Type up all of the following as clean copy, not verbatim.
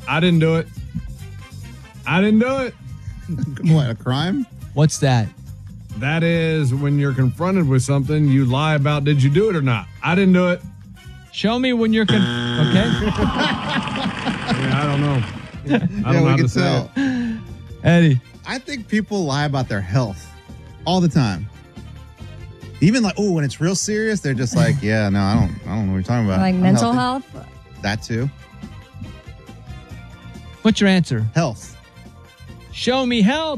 I didn't do it. I didn't do it. What, a crime? What's that? That is when you're confronted with something, you lie about did you do it or not. I didn't do it. Show me when you're... Okay. Yeah, I don't know. I don't know we how can to say tell. it. Eddie. I think people lie about their health all the time. Even like, oh, when it's real serious, they're just like, yeah, no, I don't know what you're talking about. Like I'm mental healthy. health? That too. What's your answer? Health. Show me health.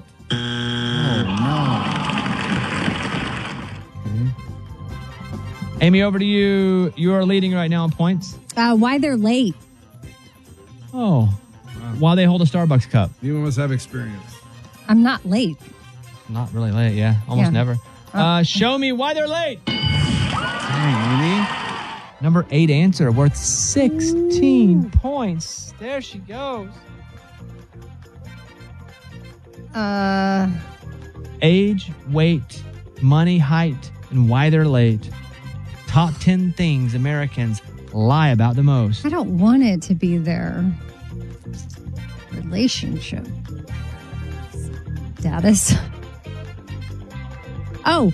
Amy, over to you. You are leading right now in points. Why they're late. Oh. While they hold a Starbucks cup. You must have experience. I'm not late. Not really late, yeah. Almost Yeah. never. Show me why they're late. Dang, Amy. Number 8 answer worth 16 points. There she goes. Age, weight, money, height, and why they're late. Top 10 things Americans lie about the most. I don't want it to be their relationship status. Oh.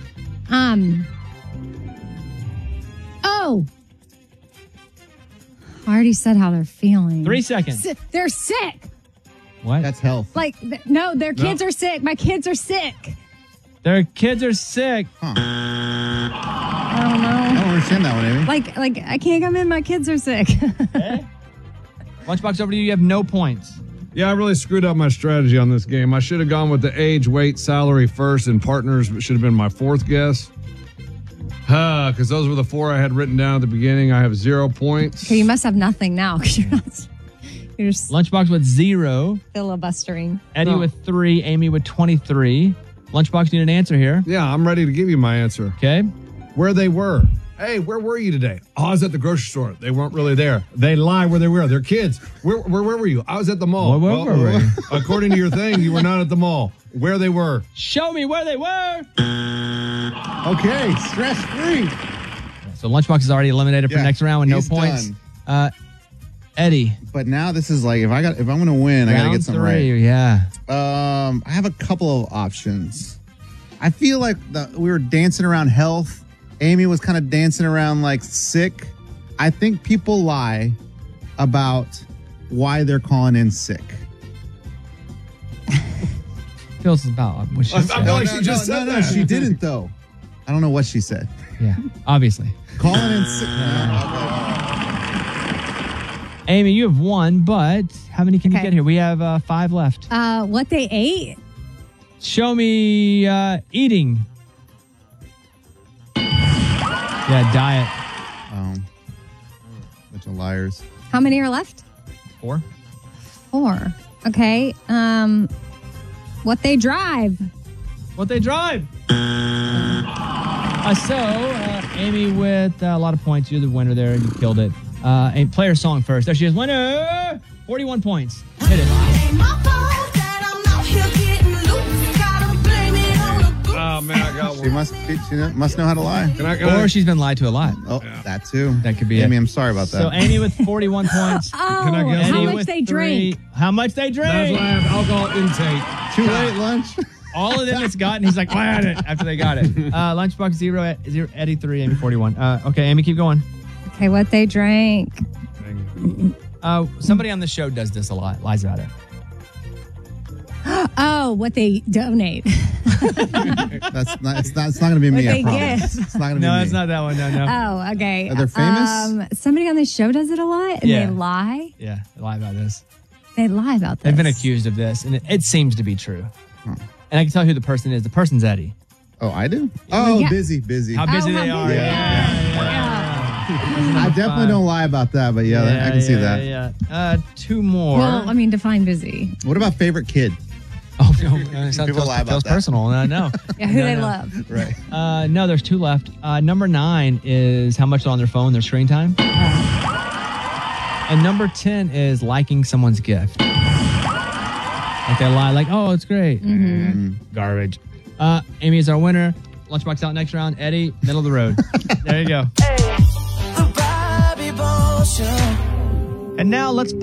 I already said how they're feeling. 3 seconds. They're sick. What? That's health. Like, no, their kids are sick. My kids are sick. Their kids are sick. Huh. I don't know. I don't understand that one, Amy. Like I can't come in. My kids are sick. Okay. Lunchbox, over to you. You have no points. Yeah, I really screwed up my strategy on this game. I should have gone with the age, weight, salary first, and partners should have been my fourth guess. Because those were the 4 I had written down at the beginning. I have 0 points. Okay, you must have nothing now because you're just Lunchbox with 0. filibustering. Eddie with 3. Amy with 23. Lunchbox, you need an answer here. Yeah, I'm ready to give you my answer. Okay. Where they were. Hey, where were you today? Oh, I was at the grocery store. They weren't really there. They lie where they were. They're kids. Where were you? I was at the mall. Where were we? According to your thing, you were not at the mall. Where they were. Show me where they were. Okay, stress-free. So Lunchbox is already eliminated for Yeah, next round with no he's points. done. Eddie. But now this is like, if I'm going to win, I got to Round get something 3, right. yeah. I have a couple of options. I feel like we were dancing around health. Amy was kind of dancing around like sick. I think people lie about why they're calling in sick. Feels about what she I said. feel like she just said that. She didn't though. I don't know what she said. Yeah, obviously. Calling in sick. Amy, you have 1, but how many can you Okay. get here? We have 5 left. What they ate? Show me eating. Yeah, diet. Bunch of liars. How many are left? 4. 4. Okay. What they drive? What they drive. Amy with a lot of points. You're the winner there. You killed it. And play her song first. There she is. Winner. 41 points. Hit it. Oh, man, I got She one. must know how to lie. Can I? Or she's been lied to a lot. Oh, that too. That could be Amy, it. I'm sorry about that. So Amy with 41 points. Can I guess? How Eddie much with they drink? 3. How much they drink? That's why I have alcohol intake. Too late lunch. All of them it's gotten. He's like, I had it after they got it. Lunchbox 0, Eddie 3, Amy 41. Okay, Amy, keep going. Okay, what they drank? Somebody on the show does this a lot. Lies about it. Oh, what they donate. It's not going to be me. What I they promise. give. It's not going to be No, me. it's not that one. No. Oh, okay. Are they famous? Somebody on the show does it a lot, and Yeah. they lie. Yeah, they lie about this. They lie about this. They've been accused of this, and it seems to be true. And I can tell who the person is. The person's Eddie. Oh, I do? Oh, Yeah. busy. How busy how they are. busy. I definitely don't lie about that, but yeah, I can see that. Yeah. 2 more. Well, I mean, define busy. What about favorite kid? Oh, no. It People lie about feels that. personal. No. Yeah, who No, they no. love. Right. No, there's 2 left. Number 9 is how much they're on their phone, their screen time. And number 10 is liking someone's gift. Like they lie, like, oh, it's great. Garbage. Amy is our winner. Lunchbox out next round. Eddie, middle of the road. There you go. And now let's